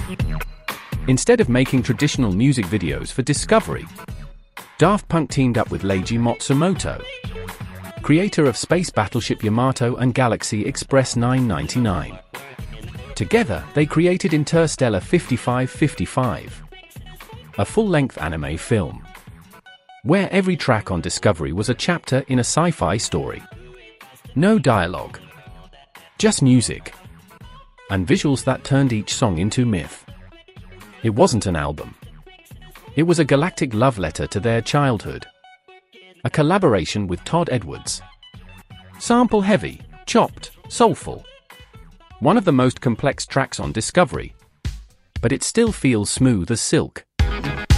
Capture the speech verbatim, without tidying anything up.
Instead of making traditional music videos for Discovery, Daft Punk teamed up with Leiji Matsumoto, creator of Space Battleship Yamato and Galaxy Express nine ninety-nine. Together, they created Interstellar fifty-five fifty-five, a full-length anime film, where every track on Discovery was a chapter in a sci-fi story. No dialogue, just music, and visuals that turned each song into myth. It wasn't an album. It was a galactic love letter to their childhood. A collaboration with Todd Edwards. Sample-heavy, chopped, soulful. One of the most complex tracks on Discovery. But it still feels smooth as silk.